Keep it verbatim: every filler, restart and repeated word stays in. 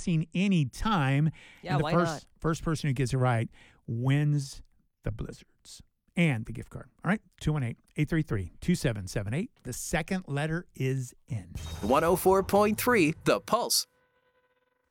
guessing any time. Yeah, and the why first, not? First person who gets it right wins the Blizzards and the gift card. All right, two one eight, eight three three, two seven seven eight. The second letter is N. one oh four point three The Pulse.